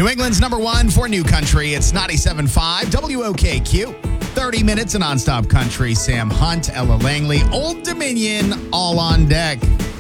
New England's number one for new country. It's 97.5 WOKQ. 30 minutes of nonstop country. Sam Hunt, Ella Langley, Old Dominion, all on deck.